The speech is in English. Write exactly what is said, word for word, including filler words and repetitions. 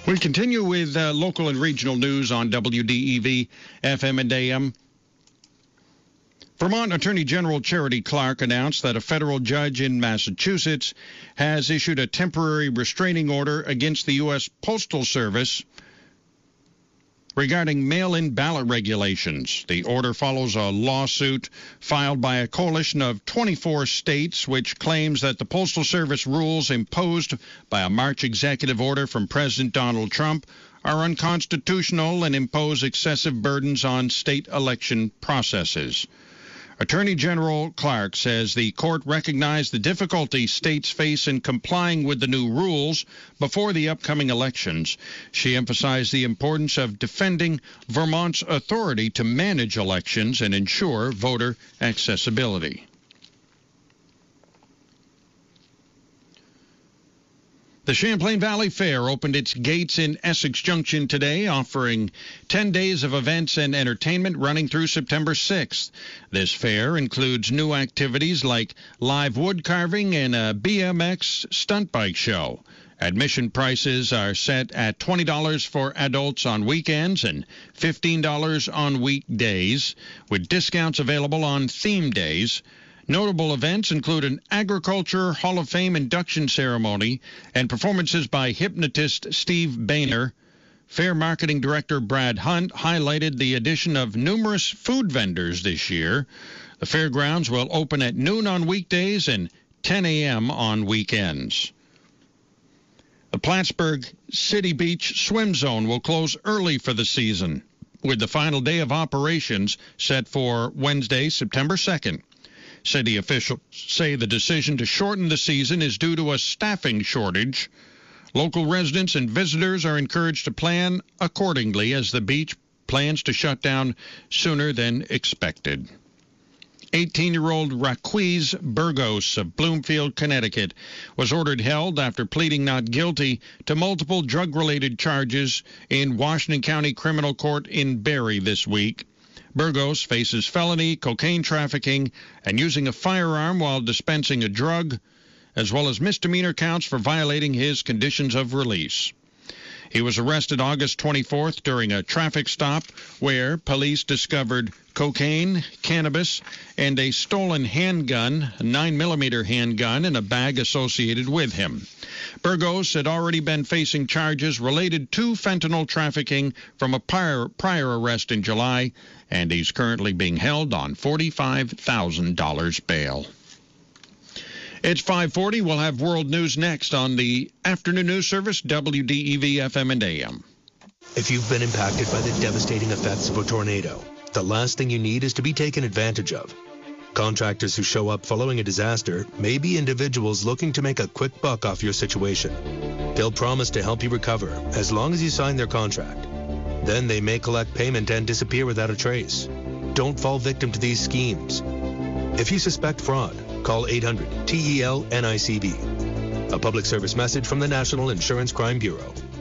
We continue with uh, local and regional news on W D E V F M and A M. Vermont Attorney General Charity Clark announced that a federal judge in Massachusetts has issued a temporary restraining order against the U S Postal Service regarding mail-in ballot regulations. The order follows a lawsuit filed by a coalition of twenty-four states, which claims that the Postal Service rules imposed by a March executive order from President Donald Trump are unconstitutional and impose excessive burdens on state election processes. Attorney General Clark says the court recognized the difficulty states face in complying with the new rules before the upcoming elections. She emphasized the importance of defending Vermont's authority to manage elections and ensure voter accessibility. The Champlain Valley Fair opened its gates in Essex Junction today, offering ten days of events and entertainment running through September sixth. This fair includes new activities like live wood carving and a B M X stunt bike show. Admission prices are set at twenty dollars for adults on weekends and fifteen dollars on weekdays, with discounts available on theme days. Notable events include an Agriculture Hall of Fame induction ceremony and performances by hypnotist Steve Boehner. Fair Marketing Director Brad Hunt highlighted the addition of numerous food vendors this year. The fairgrounds will open at noon on weekdays and ten a.m. on weekends. The Plattsburgh City Beach Swim Zone will close early for the season, with the final day of operations set for Wednesday, September second. City officials say the decision to shorten the season is due to a staffing shortage. Local residents and visitors are encouraged to plan accordingly as the beach plans to shut down sooner than expected. eighteen-year-old Raquise Burgos of Bloomfield, Connecticut, was ordered held after pleading not guilty to multiple drug-related charges in Washington County Criminal Court in Barre this week. Burgos faces felony, cocaine trafficking, and using a firearm while dispensing a drug, as well as misdemeanor counts for violating his conditions of release. He was arrested August twenty-fourth during a traffic stop where police discovered cocaine, cannabis, and a stolen handgun, a nine millimeter handgun, in a bag associated with him. Burgos had already been facing charges related to fentanyl trafficking from a prior, prior arrest in July, and he's currently being held on forty-five thousand dollars bail. It's five forty. We'll have world news next on the afternoon news service, W D E V F M and A M. If you've been impacted by the devastating effects of a tornado, the last thing you need is to be taken advantage of. Contractors who show up following a disaster may be individuals looking to make a quick buck off your situation. They'll promise to help you recover as long as you sign their contract. Then they may collect payment and disappear without a trace. Don't fall victim to these schemes. If you suspect fraud, call eight hundred T E L N I C B. A public service message from the National Insurance Crime Bureau.